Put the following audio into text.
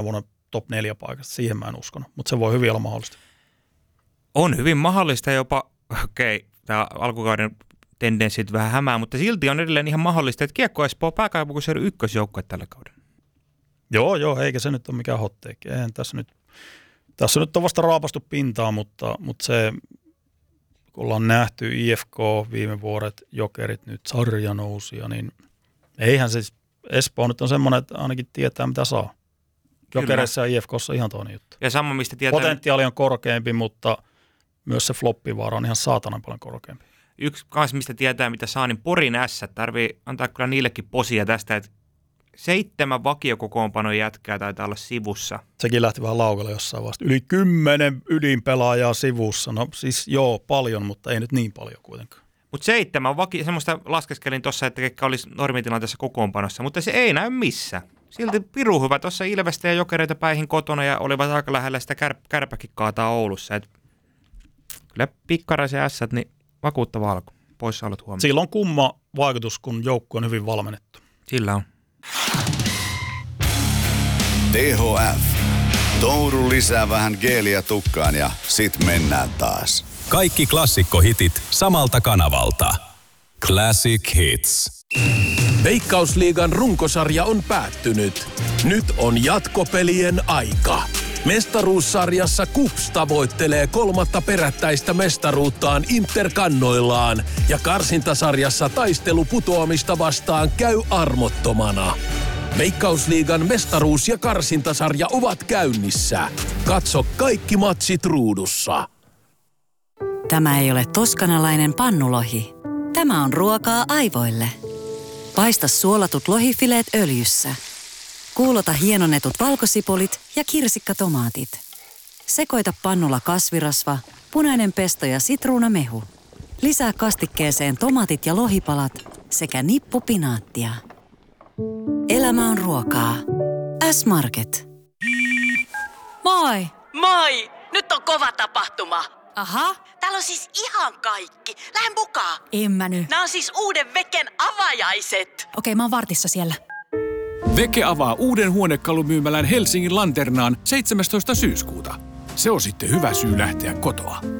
vuonna top 4 paikasta. Siihen mä en uskonut, mutta se voi hyvin olla mahdollista. On hyvin mahdollista jopa, tämä alkukauden tendenssit vähän hämää, mutta silti on edelleen ihan mahdollista, että Kiekko Espoo pääkaupunkiseudun ykkösjoukkue tällä kaudella. Joo, eikä se nyt ole mikään hotteekki. Eihän tässä nyt on vasta raapastu pintaa, mutta se, kun ollaan nähty IFK viime vuodet, Jokerit nyt sarjanousia, niin eihän siis Espoo nyt on semmoinen, että ainakin tietää mitä saa. Jokereissa ja IFK:ssa ihan toinen juttu. Ja sama, mistä tietää... Potentiaali on korkeampi, mutta myös se floppivaara on ihan saatanan paljon korkeampi. Yksi kanssa, mistä tietää mitä saa, niin Porin S tarvii antaa kyllä niillekin posia tästä, että 7 vakiokokoonpanon jätkää taitaa olla sivussa. Sekin lähti vähän laukalle jossain vasta. Yli 10 ydinpelaajaa sivussa. No siis joo, paljon, mutta ei nyt niin paljon kuitenkaan. Mutta 7 semmoista laskeskelin tuossa, että ketkä olisi normitilanteessa kokoonpanossa, mutta se ei näy missä. Silti piru hyvä tuossa Ilvestä ja Jokereita päihin kotona ja olivat aika lähellä sitä kärpäkin kaataa Oulussa. Et kyllä Pikkaraisen ässät, niin vakuuttava alku. Poissaolot huomioon. Sillä on kumma vaikutus, kun joukko on hyvin valmennettu. Sillä on. THF. Touru lisää vähän geeliä tukkaan ja sit mennään taas. Kaikki klassikkohitit samalta kanavalta. Classic Hits. Veikkausliigan runkosarja on päättynyt. Nyt on jatkopelien aika. Mestaruussarjassa KuPS tavoittelee 3. perättäistä mestaruuttaan Interkannoillaan ja karsintasarjassa taistelu putoamista vastaan käy armottomana. Veikkausliigan mestaruus- ja karsintasarja ovat käynnissä. Katso kaikki matsit ruudussa. Tämä ei ole toskanalainen pannulohi. Tämä on ruokaa aivoille. Paista suolatut lohifileet öljyssä. Kuulota hienonnetut valkosipulit ja kirsikkatomaatit. Sekoita pannulla kasvirasva, punainen pesto ja sitruunamehu. Lisää kastikkeeseen tomaatit ja lohipalat sekä nippu pinaattia. Elämä on ruokaa. S-Market. Moi! Moi! Nyt on kova tapahtuma. Aha. Täällä on siis ihan kaikki. Lähden mukaan. En mä nyt. Nämä on siis uuden Veken avajaiset. Okei, mä oon vartissa siellä. Veke avaa uuden huonekalumyymälän Helsingin Lanternaan 17. syyskuuta. Se on sitten hyvä syy lähteä kotoa.